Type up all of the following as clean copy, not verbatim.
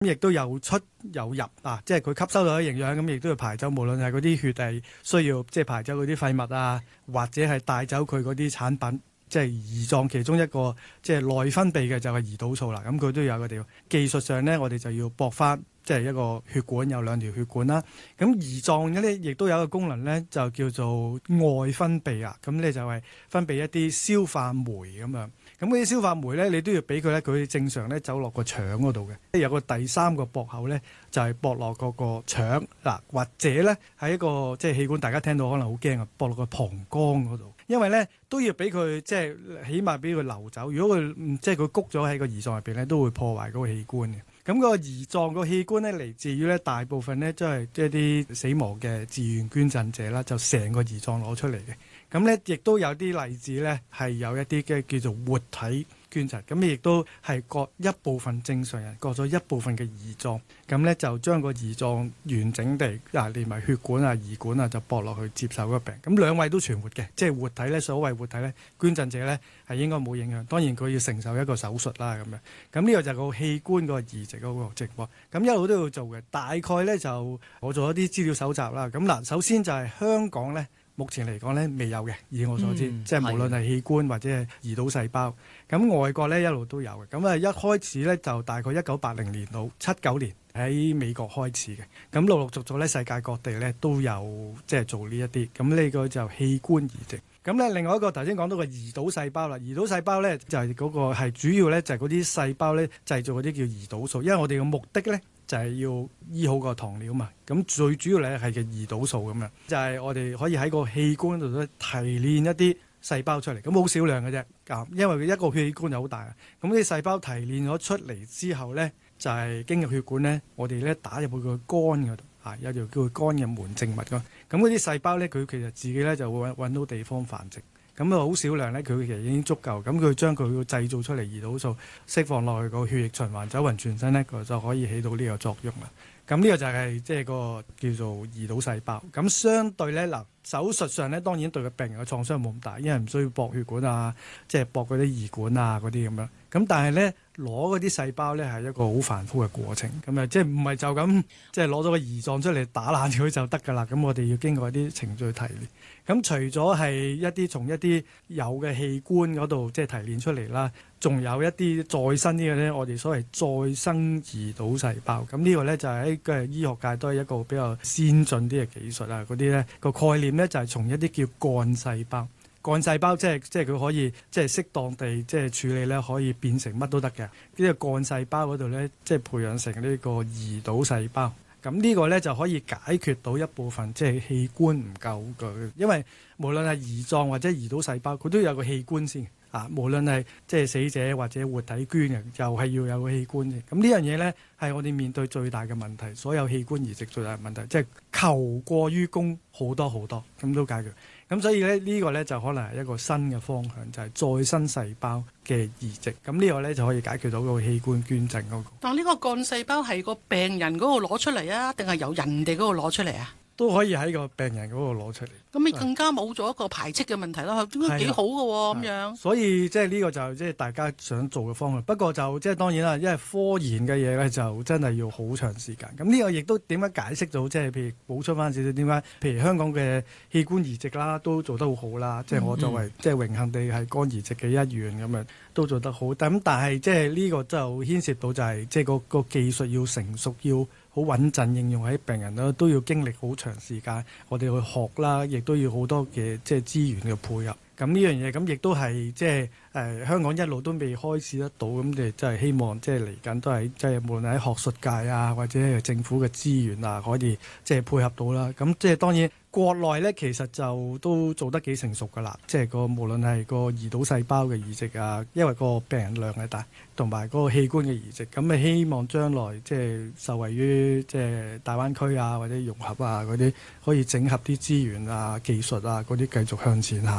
亦都有出有入啊，即係佢吸收到啲營養，咁亦都要排走，無論係嗰啲血係需要即係排走嗰啲廢物啊，或者係帶走佢嗰啲產品。即係胰臟其中一個即係內分泌嘅就係胰島素啦，咁佢都有個地方。技術上呢，我哋就要駁翻即係一個血管，有兩條血管啦。咁胰臟呢，亦都有一個功能呢，就叫做外分泌啊。咁呢就係分泌一啲消化酶咁樣。咁嗰啲消化酶呢，你都要俾佢咧，佢正常咧走落個腸嗰度嘅。有個第三個駁口呢，就係駁落嗰個腸嗱，或者呢，喺一個即係器官，大家聽到可能好驚啊，駁落個膀胱嗰度。因為咧都要俾佢即係起碼俾佢流走，如果佢即係佢谷咗喺個胰臟入邊咧，都會破壞嗰個器官嘅。咁個胰臟個器官咧嚟自於咧大部分咧都係即係啲死亡嘅自願捐贈者啦，就成個胰臟攞出嚟嘅。咁咧亦都有啲例子咧係有一啲嘅叫做活體捐贈，咁亦都係割一部分正常人割咗一部分嘅胰臟，咁咧就將個胰臟完整地連埋血管啊、胰管啊就駁落去接受個病。咁兩位都存活嘅，即係活體咧，所謂活體咧，捐贈者咧係應該冇影響。當然佢要承受一個手術啦咁樣。咁呢個就係個器官個移植嗰個情況。咁一路都要做嘅。大概咧就我做一啲資料搜集啦。咁嗱，首先就係香港咧。目前嚟講咧未有嘅，以我所知，即係無論係器官或者係胰島細胞，咁外國咧一路都有嘅。咁一開始咧就大概1980年到79年喺美國開始嘅，咁陸陸續續咧世界各地咧都有即係做呢一啲，咁呢個就器官移植。咁咧另外一個頭先講到個胰島細胞啦，胰島細胞咧就係嗰個係主要咧就係嗰啲細胞咧製造嗰啲叫胰島素，因為我哋嘅目的咧就係要醫好個糖尿嘛，咁最主要咧係嘅胰島素咁樣，就係我哋可以喺個器官度咧提煉一啲細胞出嚟，咁好少量嘅啫，因為佢一個器官就好大，咁啲細胞提煉咗出嚟之後咧，就係經過血管咧，我哋咧打入去個肝嗰度，有條叫肝嘅門靜脈㗎，咁嗰啲細胞咧佢其實自己咧就會揾到地方繁殖。咁好少量咧，佢其實已經足夠。咁佢將佢製造出嚟胰島素釋放落去個血液循環走勻全身咧，佢就可以起到呢個作用啦。咁呢個就係即係個叫做胰島細胞。咁相對咧手術上咧當然對個病人嘅創傷冇咁大，因為唔需要駁血管啊，即係駁嗰啲胰管啊嗰啲咁樣。咁但係咧攞嗰啲細胞咧係一個好繁複嘅過程。咁即係唔係就咁即係攞咗個胰臟出嚟打爛佢就得㗎啦。咁我哋要經過一啲程序提煉。咁除咗係一啲從一啲有嘅器官嗰度即係提煉出嚟啦，仲有一啲再生啲嘅咧，我哋所謂再生胰島細胞。咁呢個咧就係喺醫學界都係一個比較先進啲嘅技術啊。嗰啲咧個概念咧就係從一啲叫幹細胞。幹細胞即係佢可以即係適當地即係處理咧，可以變成乜都得嘅。呢個幹細胞嗰度咧，即係培養成呢個胰島細胞。咁呢個咧就可以解決到一部分即係器官唔夠嘅，因為無論係胰臟或者胰島細胞，佢都有個器官先啊。無論係即係死者或者活體捐嘅，又係要有個器官嘅。咁呢樣嘢咧係我哋面對最大嘅問題，所有器官移植最大嘅問題，即係求過於供好多好多，咁都解決。咁所以咧呢個咧就可能係一個新嘅方向，就係再生細胞嘅移植。咁呢個咧就可以解決到個器官捐贈嗰個。 但呢個幹細胞係個病人嗰度攞出嚟啊，定係由人哋嗰度攞出嚟啊？ 都可以喺個病人嗰度攞出嚟。 咁你更加冇咗一個排斥嘅問題咯，應該幾好嘅喎咁樣。 所以即係呢個就即係大家想做嘅方向。不過就即係當然啦，因為科研嘅嘢咧就真係要好長時間。咁呢個亦都點樣解釋到即係譬如補充翻少少點解？譬如香港嘅器官移植啦，都做得好好啦。即係我作為即係榮幸地係肝移植嘅一員咁樣，都做得好。但係即係呢個就牽涉到就係即係個技術要成熟，要好穩陣應用喺病人啦，都要經歷好長時間，我哋去學啦，亦都要好多嘅即係資源嘅配合。咁呢樣嘢咁亦都係即係香港一路都未開始得到，咁就真係希望即係嚟緊都係即係無論喺學術界啊，或者係政府嘅資源啊，可以即係配合到啦。咁即係當然國內咧，其實就都做得幾成熟㗎啦。即係無論係個胰島細胞嘅移植啊，因為個病人量係大，同埋嗰個器官嘅移植，咁咪希望將來即係受惠於即係大灣區啊，或者融合啊嗰啲，可以整合啲資源啊、技術啊嗰啲繼續向前行。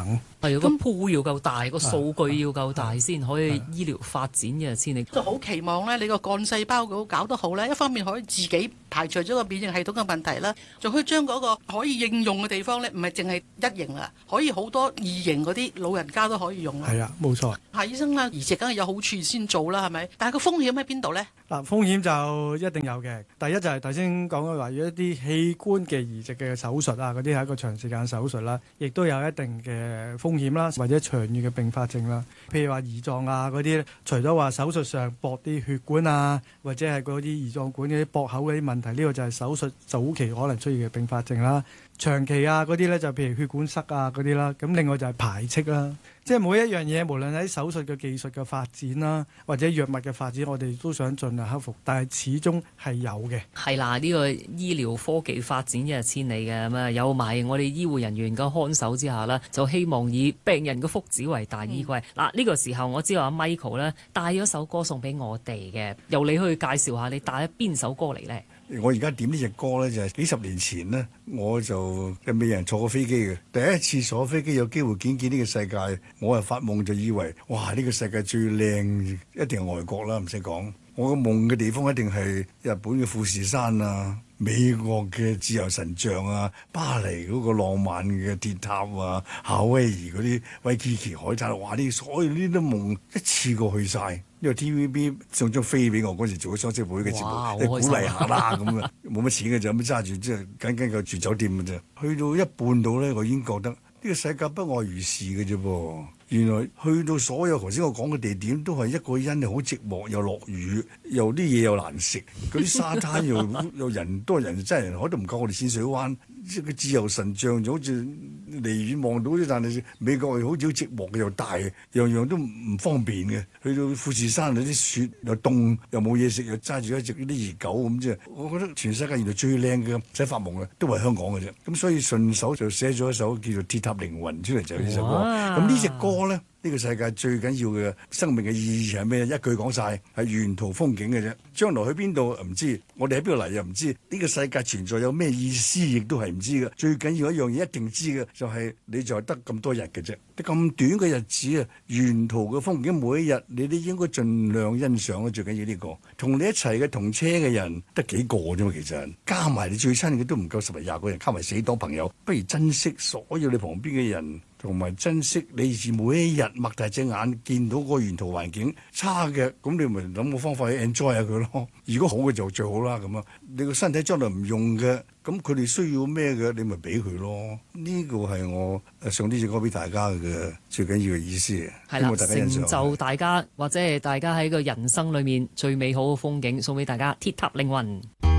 係個鋪要夠大，個數據要夠大先可以醫療發展嘅千里。 就好期望咧，你個幹細胞搞得好咧，一方面可以自己排除咗個免疫系統嘅問題啦，仲可以將嗰個可以應用嘅地方咧，唔係淨係一型啦，可以好多二型嗰啲老人家都可以用啦。 係啊，冇錯。 夏醫生啦，移植梗係有好處先做啦，係咪？但係個風險喺邊度咧？ 嗱，風險就一定有嘅。第一就係頭先講嘅話，如果一啲器官嘅移植嘅手術啊，嗰啲係一個長時間手術啦，亦都有一定嘅風險啦，或者長遠嘅併發症啦。譬如話胰臟啊嗰啲，除咗話手術上駁啲血管啊，或者係嗰啲胰臟管嗰啲駁口嗰啲問題，呢個就係手術早期可能出現嘅併發症啦。長期啊嗰啲咧就譬如血管塞啊嗰啲啦，咁另外就係排斥啦，即係每一樣嘢，無論喺手術嘅技術嘅發展啦，或者藥物嘅發展，我哋都想盡量克服，但係始終係有嘅。 係啦，呢個醫療科技發展一日千里嘅，咁啊有埋我哋醫護人員嘅看守之下啦，就希望以病人嘅福祉為大依歸。嗱，呢個時候我知道阿 Michael 咧帶咗首歌送俾我哋嘅，由你去介紹下你帶咗邊首歌嚟呢？ 我而家點呢隻歌呢，就係幾十年前呢，我就未人坐過飛機嘅，第一次坐飛機有機會見呢個世界，我係發夢就以為，哇！呢個世界最靚一定係外國啦，唔使講。我個夢嘅地方一定係日本嘅富士山啊，美國嘅自由神像啊，巴黎嗰個浪漫嘅鐵塔啊，夏威夷嗰啲威基奇海灘，哇！呢所有呢啲夢一次過去晒。因為 TVB 送張飛俾我嗰時做咗雙色會嘅節目，你鼓勵下啦咁啊，冇乜錢嘅就咁揸住，即係緊緊夠住酒店嘅啫。去到一半度咧，我已經覺得呢個世界不外如是嘅啫噃。原來去到所有頭先我講嘅地點都係一個人，好寂寞，又落雨，又啲嘢又難食，嗰啲沙灘又人多人真係人海都唔夠我哋淺水灣。即係個自由神像就好似離遠望到啫，但係美國係好似好寂寞嘅，又大，樣樣都唔方便嘅。去到富士山嗰啲雪又凍，又冇嘢食，又揸住一隻嗰啲熱狗咁啫。我覺得全世界原來最靚嘅，唔使發夢嘅，都係香港嘅啫。咁所以順手就寫咗一首叫做《鐵塔凌雲》出嚟，就係呢首歌。咁呢隻歌咧，呢個世界最緊要嘅生命嘅意義係咩？一句講晒係沿途風景嘅啫。將來去邊度唔知，我哋喺邊度嚟又唔知。呢個世界存在有咩意思，亦都係唔知嘅。最緊要一樣嘢一定知嘅，就係你就係得咁多日嘅啫。得咁短嘅日子啊，沿途嘅風景每一日你都應該盡量欣賞啊！最緊要呢個同你一齊嘅同車嘅人得幾個啫嘛，其實加埋你最親嘅都唔夠10、20個人，加埋死黨朋友，不如珍惜所有你旁邊嘅人。同埋珍惜你每一日擘大隻眼見到個沿途環境差嘅，咁你咪諗個方法去 enjoy 下佢咯。如果好嘅就最好啦，咁啊，你個身體將來唔用嘅，咁佢哋需要咩嘅，你咪俾佢咯。呢個係我送呢隻歌俾大家嘅最緊要嘅意思。 係啦， 大家欣賞成就大家或者係大家喺個人生裏面最美好嘅風景，送俾大家鐵塔凌雲。